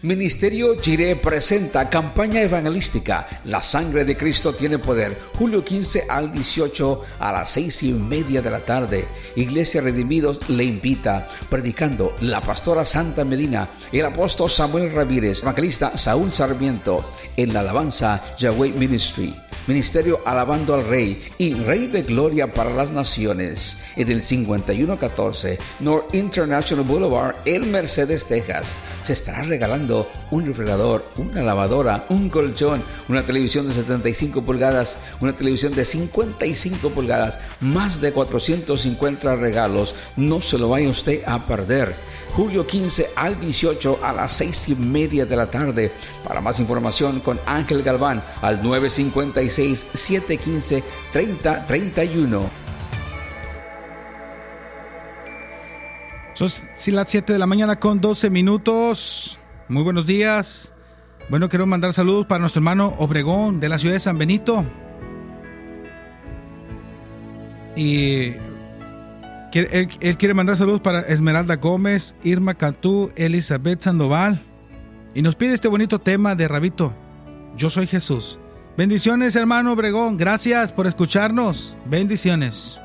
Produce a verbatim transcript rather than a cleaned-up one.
Ministerio Jireh presenta campaña evangelística La Sangre de Cristo tiene poder, julio quince al dieciocho a las seis y media de la tarde. Iglesia Redimidos le invita, predicando la pastora Santa Medina, el apóstol Samuel Ramírez, evangelista Saúl Sarmiento, en la alabanza Yahweh Ministry. Ministerio Alabando al Rey y Rey de Gloria para las Naciones, en el cincuenta y uno catorce North International Boulevard en Mercedes, Texas. Se estará regalando un refrigerador, una lavadora, un colchón, una televisión de setenta y cinco pulgadas, una televisión de cincuenta y cinco pulgadas, más de cuatrocientos cincuenta regalos. No se lo vaya usted a perder. Julio quince al dieciocho a las seis y media de la tarde. Para más información con Ángel Galván al nueve cinco seis, siete uno cinco, tres cero tres uno. Son las siete de la mañana con doce minutos. Muy buenos días. Bueno, quiero mandar saludos para nuestro hermano Obregón de la ciudad de San Benito. Y él, él quiere mandar saludos para Esmeralda Gómez, Irma Cantú, Elizabeth Sandoval. Y nos pide este bonito tema de Rabito, Yo Soy Jesús. Bendiciones, hermano Obregón. Gracias por escucharnos. Bendiciones.